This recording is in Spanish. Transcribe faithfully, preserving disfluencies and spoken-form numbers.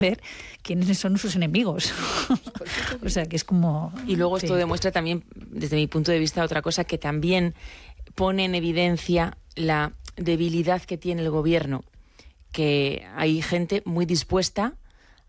ver quiénes son sus enemigos. O sea, que es como... Y luego sí. esto demuestra también, desde mi punto de vista, otra cosa que también pone en evidencia la debilidad que tiene el gobierno, que hay gente muy dispuesta